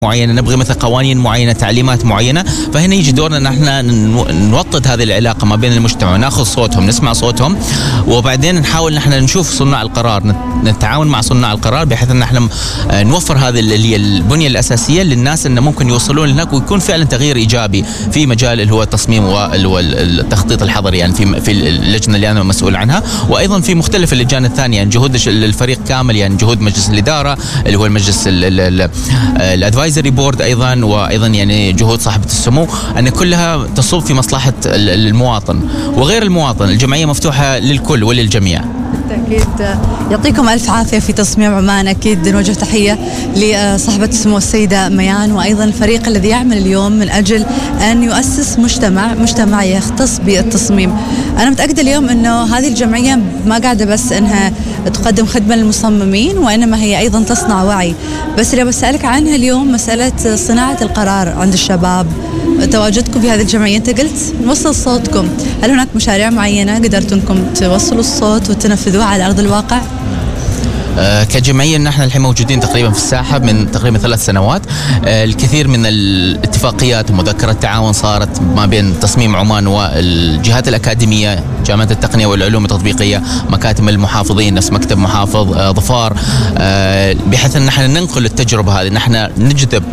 معينة، نبغي مثل قوانين معينة، تعليمات معينة. فهنا يجي دورنا ان احنا نوطد هذه العلاقة ما بين المجتمع، وناخذ صوتهم، نسمع صوتهم، وبعدين نحاول ان احنا نشوف صناع القرار، نتعاون مع صناع القرار بحيث ان احنا نوفر هذه اللي هي البنية الأساسية للناس انه ممكن يوصلون هناك ويكون فعلا تغيير ايجابي في مجال اللي هو التصميم والتخطيط الحضري، يعني في اللجنة اللي انا مسؤول عنها، وايضا في مختلف اللجان الثانية. يعني جهود الفريق كامل، يعني جهود مجلس الإدارة اللي هو المجلس الادفايزري بورد ايضا، وايضا يعني جهود صاحبة السمو، ان كلها تصب في مصلحة المواطن وغير المواطن. الجمعية مفتوحة للكل وللجميع. بالتأكيد. يعطيكم ألف عافية في تصميم عمان. أكيد نوجه تحية لصاحبة السمو السيدة ميان، وأيضا الفريق الذي يعمل اليوم من أجل أن يؤسس مجتمع يختص بالتصميم. أنا متأكدة اليوم أنه هذه الجمعية ما قاعدة بس أنها تقدم خدمة للمصممين، وإنما هي أيضا تصنع وعي. بس اللي بسألك عنها اليوم مسألة صناعة القرار عند الشباب. تواجدكم في هذه الجمعية، أنت قلت نوصل صوتكم، هل هناك مشاريع معينة قدرتوا أنكم توصلوا الصوت وتنفذوها على أرض الواقع؟ كجمعية نحن الحين موجودين تقريبا في الساحة من تقريبا 3 سنوات. الكثير من الاتفاقيات ومذكرات تعاون صارت ما بين تصميم عمان والجهات الأكاديمية، جامعة التقنية والعلوم التطبيقية، مكاتب المحافظين نفس مكتب محافظ ظفار، بحيث أن نحن ننقل التجربة هذه، نحن نجذب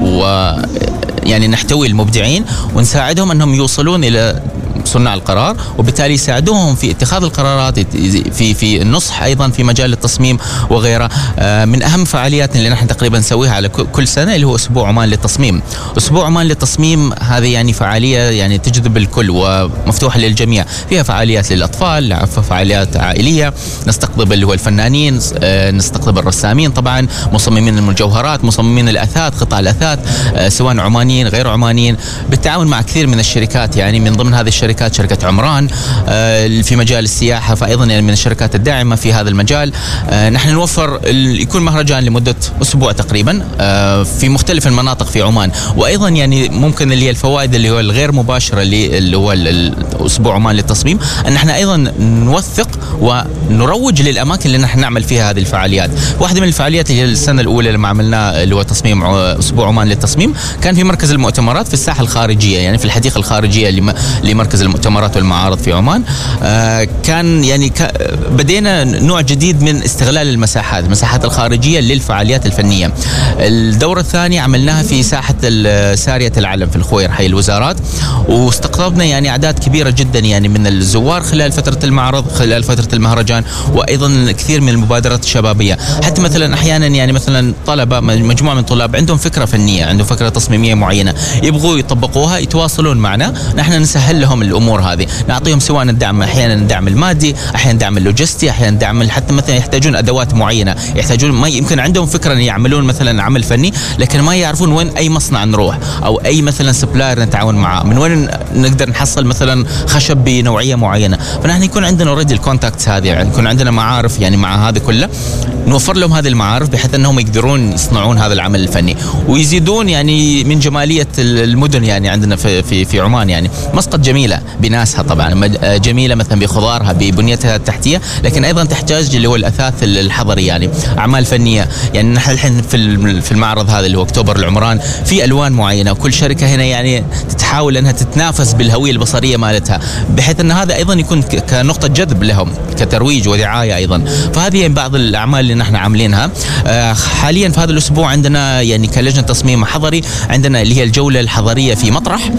يعني نحتوي المبدعين ونساعدهم أنهم يوصلون إلى صناع القرار، وبالتالي يساعدوهم في اتخاذ القرارات، في النصح ايضا في مجال التصميم وغيره. من اهم فعاليات اللي نحن تقريبا نسويها على كل سنه اللي هو اسبوع عمان للتصميم. اسبوع عمان للتصميم هذه يعني فعاليه يعني تجذب الكل ومفتوحه للجميع، فيها فعاليات للاطفال، فعاليات عائليه، نستقطب اللي هو الفنانين، نستقطب الرسامين، طبعا مصممين المجوهرات، مصممين الاثاث، قطع الاثاث، سواء عمانيين غير عمانيين، بالتعاون مع كثير من الشركات. يعني من ضمن هذه الشركات شركة عمران في مجال السياحة، فأيضا يعني من الشركات الداعمة في هذا المجال. نحن نوفر يكون مهرجان لمدة أسبوع تقريبا في مختلف المناطق في عمان. وأيضا يعني ممكن اللي هي الفوائد اللي هو الغير مباشرة اللي هو أسبوع عمان للتصميم، أن نحن أيضا نوثق ونروج للأماكن اللي نحن نعمل فيها هذه الفعاليات. واحدة من الفعاليات اللي هي السنة الأولى لما عملنا اللي هو تصميم أسبوع عمان للتصميم كان في مركز المؤتمرات في الساحة الخارجية، يعني في الحديقة الخارجية لمركز المؤتمرات والمعارض في عمان. كان يعني بدينا نوع جديد من استغلال المساحات الخارجية للفعاليات الفنية. الدورة الثانية عملناها في ساحة سارية العلم في الخوير حي الوزارات، واستقطبنا يعني أعداد كبيرة جدا يعني من الزوار خلال فترة المعرض، خلال فترة المهرجان، وأيضا كثير من المبادرات الشبابية. حتى مثلا أحيانا يعني مثلا طلبة، مجموعة من الطلاب عندهم فكرة فنية، عندهم فكرة تصميمية معينة يبغوا يطبقوها، يتواصلون معنا، نحن نسهل لهم الأمور هذه، نعطيهم سواء الدعم، أحيانا الدعم المادي، أحيانا الدعم اللوجستي، أحيانا الدعم حتى مثلا يحتاجون أدوات معينة، يحتاجون ما يمكن عندهم فكرة أن يعملون مثلا عمل فني لكن ما يعرفون وين أي مصنع نروح أو أي مثلا سبلاير نتعاون معه، من وين نقدر نحصل مثلا خشب بنوعية معينة. فنحن يكون عندنا اوريدي الكونتاكتس هذه، يعني يكون عندنا معارف يعني مع هذا كله، نوفر لهم هذه المعارف بحيث أنهم يقدرون يصنعون هذا العمل الفني ويزيدون يعني من جمالية المدن. يعني عندنا في عمان يعني مسقط جميلة بناسها طبعا، جميلة مثلا بخضارها ببنيتها التحتية، لكن أيضا تحتاج اللي هو الأثاث الحضري، يعني أعمال فنية. يعني نحن الحين في المعرض هذا اللي هو أكتوبر العمران في ألوان معينة، وكل شركة هنا يعني تحاول أنها تتنافس بالهوية البصرية مالتها، بحيث أن هذا أيضا يكون كنقطة جذب لهم كترويج ودعاية أيضا. فهذه بعض الأعمال اللي نحن عاملينها حاليا. في هذا الأسبوع عندنا يعني كلجنة تصميم حضري عندنا اللي هي الجولة الحضرية في مطرح،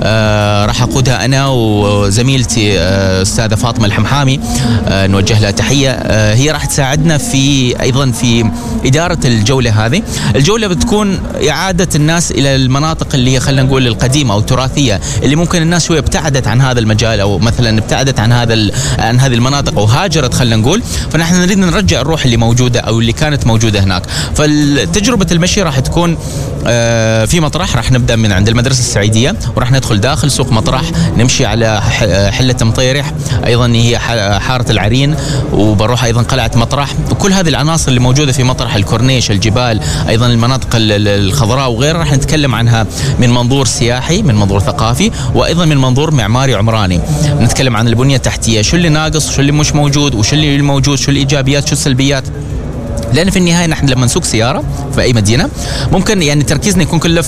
راح أقودها أنا وزميلتي أستاذة فاطمة الحمحامي، نوجه لها تحية. هي راح تساعدنا أيضا في إدارة الجولة هذه. الجولة بتكون إعادة الناس إلى المناطق اللي هي خلينا نقول القديمة أو التراثية، اللي ممكن الناس شوية ابتعدت عن هذا المجال أو مثلا ابتعدت عن هذه المناطق أو هاجرت خلينا نقول. فنحن نريد نرجع الروح اللي موجودة أو اللي كانت موجودة هناك. فالتجربة المشي راح تكون في مطرح، راح نبدأ من عند المدرسة السعيدية وراح ندخل داخل سوق مطرح، نمشي على حلة مطيرح، أيضا هي حارة العرين، وبروح أيضا قلعة مطرح، وكل هذه العناصر اللي موجودة في مطرح، الكورنيش، الجبال، أيضا المناطق الخضراء وغيرها، راح نتكلم عنها من منظور سياحي، من منظور ثقافي، وأيضا من منظور معماري عمراني. نتكلم عن البنية التحتية، شو اللي ناقص، شو اللي مش موجود، وشو اللي موجود، شو الإيجابيات، شو السلبيات. لأن في النهاية نحن لما نسوق سيارة في أي مدينة ممكن يعني تركيزنا يكون كله